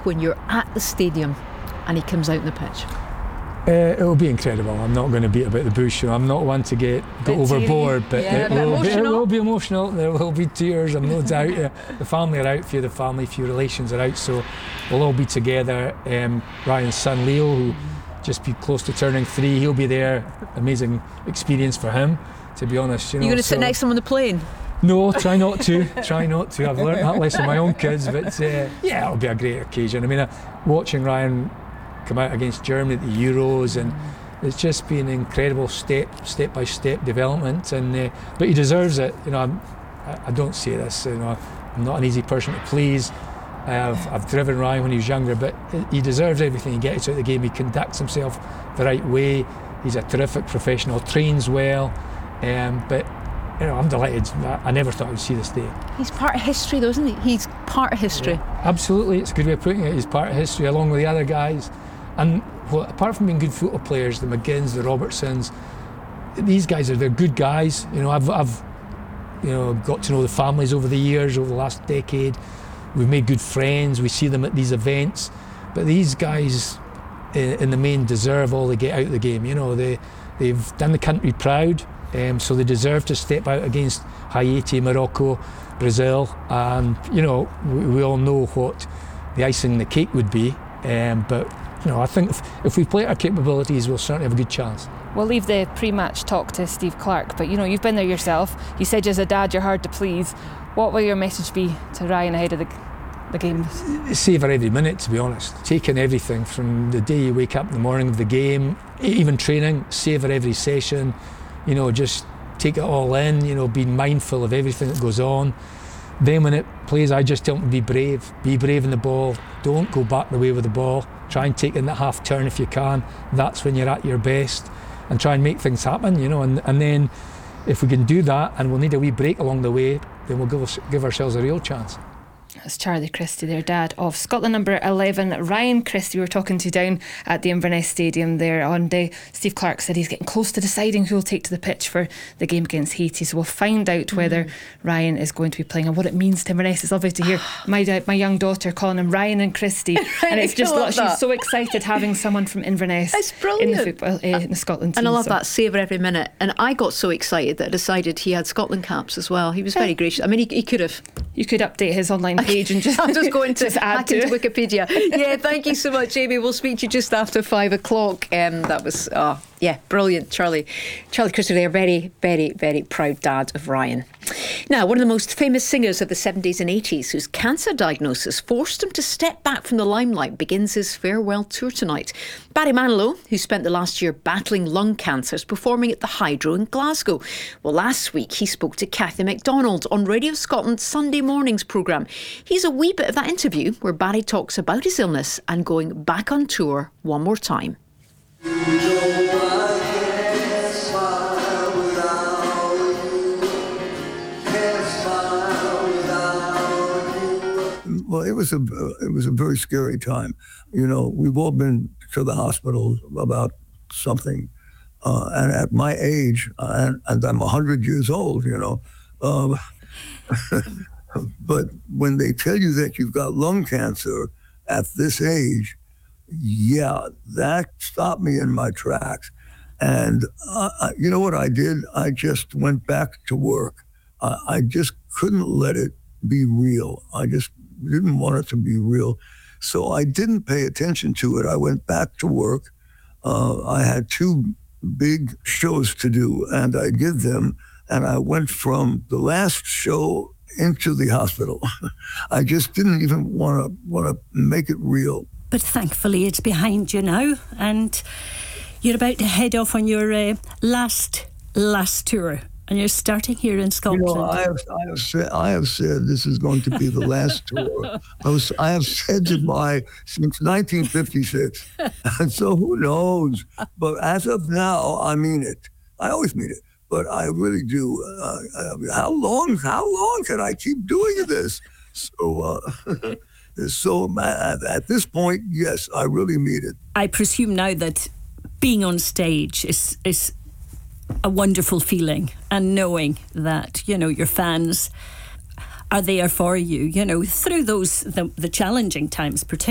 when you're at the stadium and he comes out on the pitch? It'll be incredible. I'm not going to beat about the bush. I'm not one to get overboard, but it will be emotional. There will be tears, I'm no doubt. The family are out, few relations are out, so we'll all be together. Ryan's son Leo, who just be close to turning 3, he'll be there. Amazing experience for him, to be honest. You're going to sit next to him on the plane? No, try not to. I've learned that lesson with my own kids, but it'll be a great occasion. I mean, watching Ryan come out against Germany at the Euros, and it's just been incredible step by step development, and but he deserves it. I don't say this, I'm not an easy person to please. I've driven Ryan when he was younger, but he deserves everything he gets out of the game. He conducts himself the right way. He's a terrific professional, trains well, but I'm delighted. I never thought I would see this day. He's part of history though, isn't he? He's part of history. Yeah, absolutely, it's a good way of putting it. He's part of history along with the other guys. And apart from being good football players, the McGinns, the Robertsons, these guys they're good guys. I've got to know the families over the years, over the last decade. We've made good friends. We see them at these events. But these guys, in the main, deserve all they get out of the game. They've done the country proud, so they deserve to step out against Haiti, Morocco, Brazil, and we all know what the icing on the cake would be. But I think if we play our capabilities, we'll certainly have a good chance. We'll leave the pre-match talk to Steve Clarke, but you've been there yourself. You said as a dad you're hard to please. What will your message be to Ryan ahead of the game? Savour every minute, to be honest. Take in everything from the day you wake up in the morning of the game, even training. Savour every session. Just take it all in. Being mindful of everything that goes on. Then when it plays, I just tell them to be brave. Be brave in the ball. Don't go back the way with the ball. Try and take in that half turn if you can. That's when you're at your best. And try and make things happen, and then if we can do that, and we'll need a wee break along the way, then we'll give ourselves a real chance. That's Charlie Christie, their dad of Scotland number 11, Ryan Christie. We were talking to down at the Inverness Stadium there on day. Steve Clarke said he's getting close to deciding who will take to the pitch for the game against Haiti. So we'll find out whether Ryan is going to be playing and what it means to Inverness. It's lovely to hear my young daughter calling him Ryan and Christie, and it's just she's so excited having someone from Inverness in the football in the Scotland team. And I love that, savour every minute. And I got so excited that I decided he had Scotland caps as well. He was very gracious. I mean, he could have. You could update his online page and just I'm just going to add to Wikipedia. Yeah, thank you so much, Amy. We'll speak to you just after 5 o'clock. That was brilliant. Charlie Christie there, very, very, very proud dad of Ryan. Now, one of the most famous singers of the 70s and 80s, whose cancer diagnosis forced him to step back from the limelight, begins his farewell tour tonight. Barry Manilow, who spent the last year battling lung cancer, is performing at the Hydro in Glasgow. Well, last week he spoke to Cathy MacDonald on Radio Scotland's Sunday Mornings programme. Here's a wee bit of that interview where Barry talks about his illness and going back on tour one more time. Well, it was a very scary time. We've all been to the hospital about something, and at my age, and I'm 100 years old, but when they tell you that you've got lung cancer at this age, that stopped me in my tracks. And you know what I did? I just went back to work. I just couldn't let it be real. I just didn't want it to be real. So I didn't pay attention to it. I went back to work. I had 2 big shows to do, and I did them. And I went from the last show into the hospital. I just didn't even want to make it real. But thankfully it's behind you now, and you're about to head off on your last tour. And you're starting here in Scotland. I have said this is going to be the last tour. I have said goodbye since 1956. And so who knows? But as of now, I mean it. I always mean it. But I really do. How long can I keep doing this? So at this point, yes, I really mean it. I presume now that being on stage is a wonderful feeling, and knowing that your fans are there for you through those the challenging times particularly.